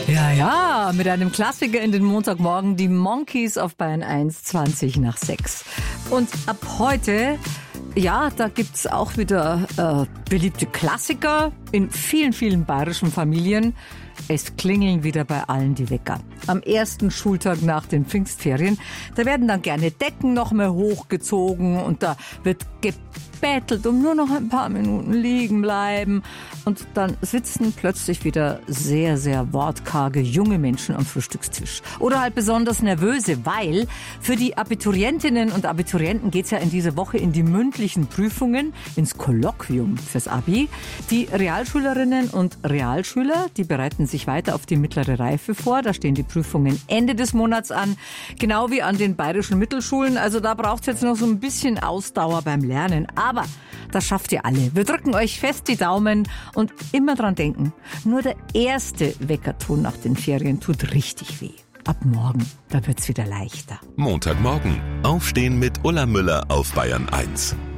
Ja, mit einem Klassiker in den Montagmorgen, die Monkeys auf Bayern 1, 20 nach 6. Und ab heute, ja, da gibt's auch wieder beliebte Klassiker in vielen, vielen bayerischen Familien. Es klingeln wieder bei allen die Wecker. Am ersten Schultag nach den Pfingstferien, da werden dann gerne Decken noch mehr hochgezogen und da wird gebettelt um nur noch ein paar Minuten liegen bleiben. Und dann sitzen plötzlich wieder sehr, sehr wortkarge junge Menschen am Frühstückstisch. Oder halt besonders nervöse, weil für die Abiturientinnen und Abiturienten geht's ja in dieser Woche in die mündlichen Prüfungen, ins Kolloquium fürs Abi. Die Realschülerinnen und Realschüler, die bereiten sich weiter auf die mittlere Reife vor. Da stehen die Prüfungen Ende des Monats an, genau wie an den bayerischen Mittelschulen. Also da braucht's jetzt noch so ein bisschen Ausdauer beim Lernen. Aber das schafft ihr alle. Wir drücken euch fest die Daumen und immer dran denken, nur der erste Weckerton nach den Ferien tut richtig weh. Ab morgen, da wird's wieder leichter. Montagmorgen. Aufstehen mit Ulla Müller auf Bayern 1.